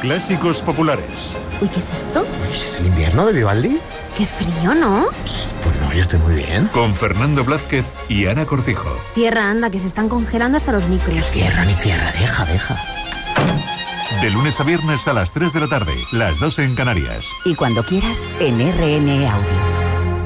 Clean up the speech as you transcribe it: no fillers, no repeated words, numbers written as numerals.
Clásicos populares. Uy, ¿qué es esto? ¿Es el invierno de Vivaldi? ¡Qué frío!, ¿no? Pues no, yo estoy muy bien. Con Fernando Blázquez y Ana Cortijo. Cierra, anda, que se están congelando hasta los micros. Que cierra ni cierra, deja. De lunes a viernes a las 3 de la tarde, las 2 en Canarias. Y cuando quieras, en RN Audio.